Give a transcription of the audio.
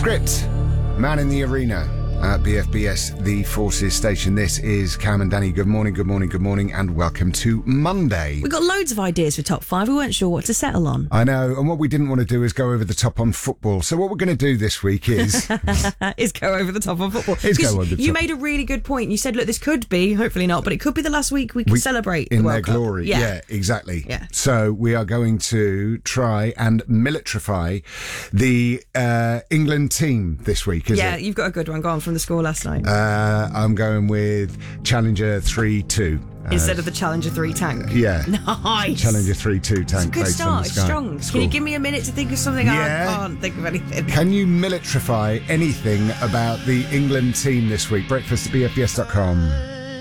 Script, Man in the Arena at BFBS, the Forces station. This is Cam and Danny. Good morning, and welcome to Monday. We've got loads of ideas for top five. We weren't sure what to settle on. I know, and what we didn't want to do is go over the top on football. So what we're going to do this week is... is go over the top on football. You made a really good point. You said, look, this could be, hopefully not, but it could be the last week we can celebrate in the World their Cup. glory. Yeah, exactly. Yeah. So we are going to try and militarify the England team this week, is it? Yeah, you've got a good one. Go on, from the score last night. I'm going with Challenger 3-2. Instead of the Challenger 3 tank. Yeah. Nice. Challenger 3-2 tank. It's a good based start. on the It's sky. strong. It's Can you cool. give me a minute to think of something? Yeah. I can't think of anything. Can you militarify anything about the England team this week? Breakfast at bfbs.com.